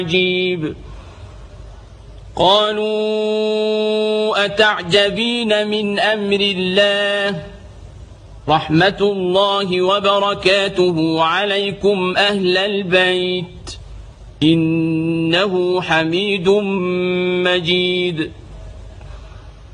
عجيب قالوا أتعجبين من أمر الله رحمة الله وبركاته عليكم أهل البيت إنه حميد مجيد